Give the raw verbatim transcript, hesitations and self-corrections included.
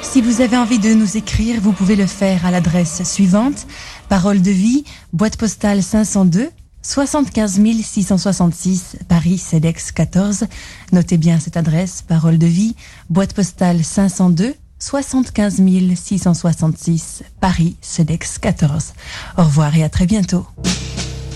Si vous avez envie de nous écrire, vous pouvez le faire à l'adresse suivante: Parole de vie, boîte postale cinq cent deux, soixante-quinze mille six cent soixante-six, Paris, CEDEX quatorze. Notez bien cette adresse: Parole de vie, boîte postale cinq cent deux, soixante-quinze mille six cent soixante-six, Paris, CEDEX quatorze. Au revoir et à très bientôt.